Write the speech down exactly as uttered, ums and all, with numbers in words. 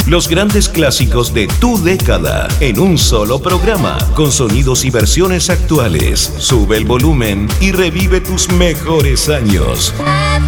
Los grandes clásicos de tu década en un solo programa, con sonidos y versiones actuales. Sube el volumen y revive tus mejores años.